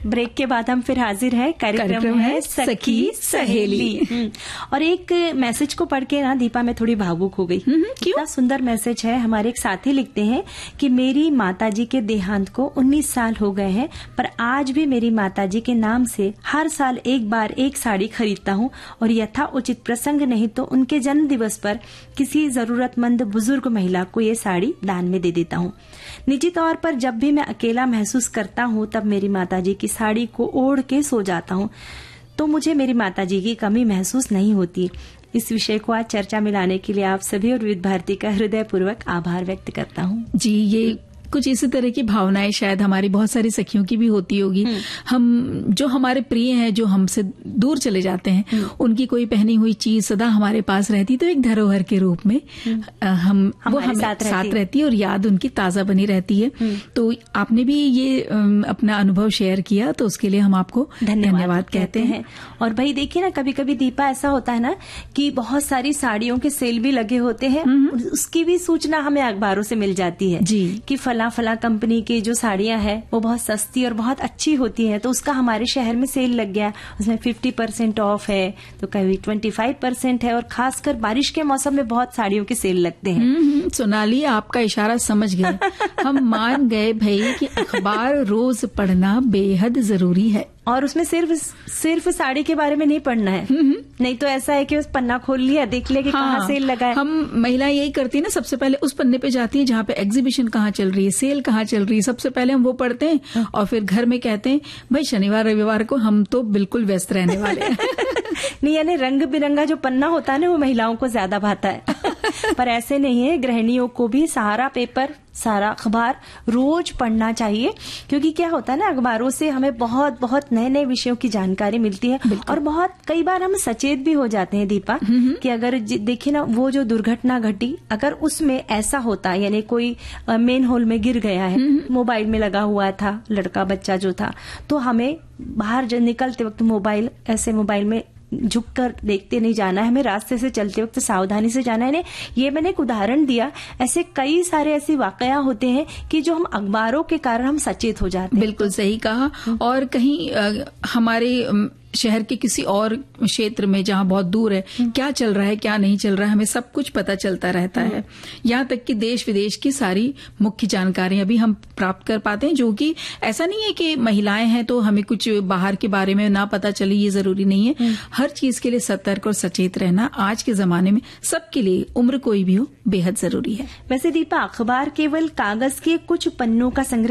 Break के बाद हम फिर हाजिर है। कार्यक्रम है सखी सहेली। और एक मैसेज को पढ़ के ना दीपा मैं थोड़ी भावुक हो गई। कितना सुंदर मैसेज है। हमारे एक साथी लिखते हैं कि मेरी माताजी के देहांत को 19 साल हो गए हैं, पर आज भी मेरी माताजी के नाम से हर साल एक बार एक साड़ी खरीदता हूँ और यथा उचित प्रसंग नहीं तो उनके जन्म दिवस पर किसी जरूरतमंद बुजुर्ग महिला को ये साड़ी दान में दे देता हूँ। निजी तौर पर जब भी मैं अकेला महसूस करता हूँ तब मेरी माताजी की साड़ी को ओढ़ के सो जाता हूँ, तो मुझे मेरी माताजी की कमी महसूस नहीं होती। इस विषय को आज चर्चा में लाने के लिए आप सभी और विविध भारती का हृदयपूर्वक आभार व्यक्त करता हूँ। जी, ये कुछ इसी तरह की भावनाएं शायद हमारी बहुत सारी सखियों की भी होती होगी। हम जो हमारे प्रिय हैं, जो हमसे दूर चले जाते हैं, उनकी कोई पहनी हुई चीज सदा हमारे पास रहती, तो एक धरोहर के रूप में वो हमें साथ रहती है और याद उनकी ताजा बनी रहती है। तो आपने भी ये अपना अनुभव शेयर किया, तो उसके लिए हम आपको धन्यवाद कहते हैं। और भाई देखिए ना, कभी कभी दीपा ऐसा होता है ना कि बहुत सारी साड़ियों के सेल भी लगे होते हैं, उसकी भी सूचना हमें अखबारों से मिल जाती है जी कि फला कंपनी की जो साड़ियां हैं वो बहुत सस्ती और बहुत अच्छी होती हैं, तो उसका हमारे शहर में सेल लग गया, उसमें 50% ऑफ है, तो कभी 25% है। और खासकर बारिश के मौसम में बहुत साड़ियों के सेल लगते हैं। सोनाली, आपका इशारा समझ गए। हम मान गए भाई कि अखबार रोज पढ़ना बेहद जरूरी है, और उसमें सिर्फ साड़ी के बारे में नहीं पढ़ना है। नहीं तो ऐसा है कि उस पन्ना खोल लिया, देख लिया कि कहाँ सेल लगा है। हम महिलाएं यही करती है ना, सबसे पहले उस पन्ने पे जाती है जहाँ पे एग्जीबिशन कहाँ चल रही है, सेल कहाँ चल रही है, सबसे पहले हम वो पढ़ते हैं और फिर घर में कहते हैं भाई शनिवार रविवार को हम तो बिल्कुल व्यस्त रहने वाले हैं। नहीं, यानी रंग बिरंगा जो पन्ना होता है ना वो महिलाओं को ज्यादा भाता है। पर ऐसे नहीं है, गृहिणियों को भी सारा पेपर, सारा अखबार रोज पढ़ना चाहिए, क्योंकि क्या होता है ना, अखबारों से हमें बहुत बहुत नए नए विषयों की जानकारी मिलती है। और बहुत कई बार हम सचेत भी हो जाते हैं दीपा कि अगर देखिए ना, वो जो दुर्घटना घटी, अगर उसमें ऐसा होता, यानी कोई मेन होल में गिर गया है, मोबाइल में लगा हुआ था लड़का बच्चा जो था, तो हमें बाहर निकलते वक्त मोबाइल में झुककर देखते नहीं जाना है, हमें रास्ते से चलते वक्त सावधानी से जाना है। ये मैंने एक उदाहरण दिया, ऐसे कई सारे ऐसे वाकया होते हैं कि जो हम अखबारों के कारण हम सचेत हो जाते हैं। बिल्कुल सही कहा। और कहीं हमारे शहर के किसी और क्षेत्र में जहां बहुत दूर है क्या चल रहा है क्या नहीं चल रहा है, हमें सब कुछ पता चलता रहता है। यहाँ तक कि देश विदेश की सारी मुख्य जानकारियां भी हम प्राप्त कर पाते हैं, जो कि ऐसा नहीं है कि महिलाएं हैं तो हमें कुछ बाहर के बारे में ना पता चले, ये जरूरी नहीं है। हर चीज के लिए सतर्क और सचेत रहना आज के जमाने में सबके लिए, उम्र कोई भी हो, बेहद जरूरी है। वैसे दीपा, अखबार केवल कागज के कुछ पन्नों का संग्रह